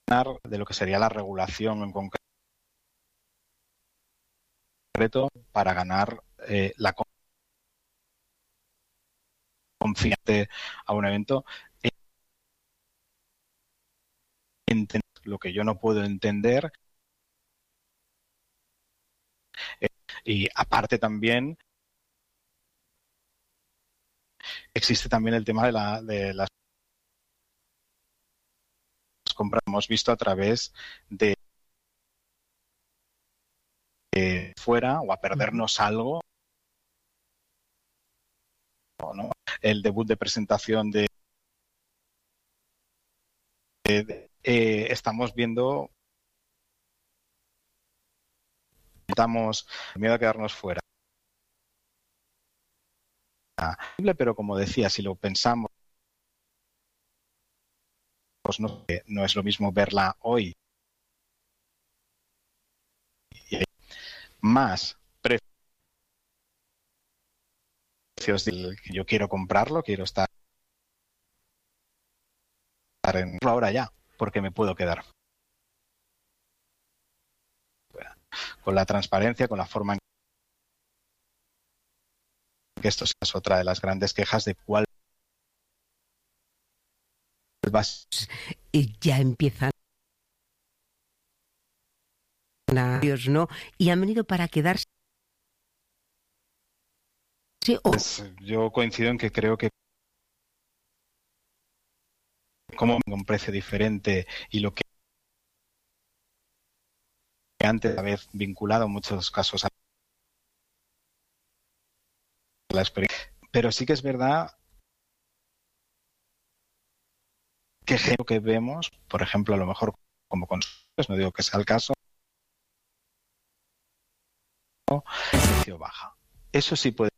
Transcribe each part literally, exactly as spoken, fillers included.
de lo que sería la regulación en concreto para ganar eh, la confianza a un evento. Entender lo que yo no puedo entender eh, y aparte también existe también el tema de, la, de las compras que hemos visto a través de eh, fuera o a perdernos algo, ¿no? El debut de presentación de, de, de eh, estamos viendo estamos miedo a quedarnos fuera, pero como decía, si lo pensamos pues no, no es lo mismo verla hoy y más precios del que yo quiero comprarlo, quiero estar en ahora ya, porque me puedo quedar con la transparencia, con la forma en que esto es otra de las grandes quejas de cuál va a ser. Y ya empiezan a Dios, ¿no? Y han venido para quedarse. Sí, oh. Pues yo coincido en que creo que como un precio diferente y lo que antes a vez vinculado en muchos casos a la experiencia, pero sí que es verdad que lo que vemos, por ejemplo, a lo mejor como consumidores, no digo que sea el caso, el precio baja. Eso sí puede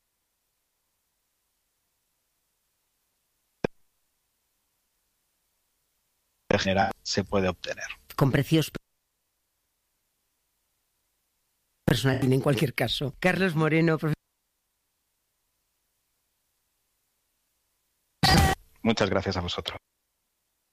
generar, se puede obtener. Con precios personales en cualquier caso. Carlos Moreno, profesor. Muchas gracias a vosotros.